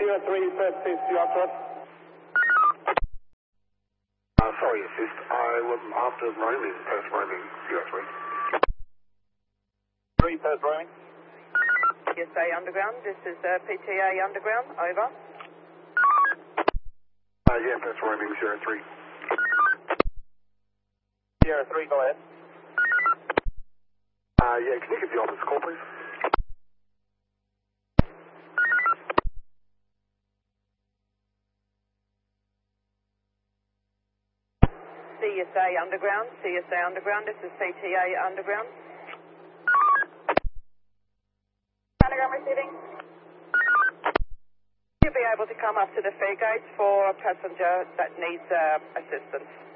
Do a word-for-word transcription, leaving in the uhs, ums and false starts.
Sierra three, first assist, you after us? Uh, sorry, assist. I was after roaming, first roaming, Sierra three. three, first roaming. C S A Underground, this is uh, P T A Underground, over. Uh, yeah, first roaming, Sierra three. Sierra three, go ahead. Uh, yeah, can you give the office a call, please? C S A Underground, C S A Underground, this is P T A Underground. Underground receiving. You'll be able to come up to the fare gate for a passenger that needs uh, assistance.